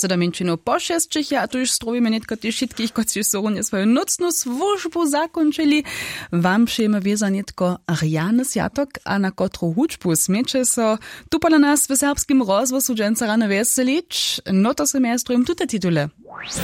Prace do mięčinu po 6, a tu już strowimy netko tych wszystkich, którzy są swoją nocną służbu zakończyli. Wam przyjemy wieza netko Ariane Sjatok, a na kotru huczbu smiecze so tu pola nas w serbskim rozwoju dżęca rano weselić. No to semestrum tute titule.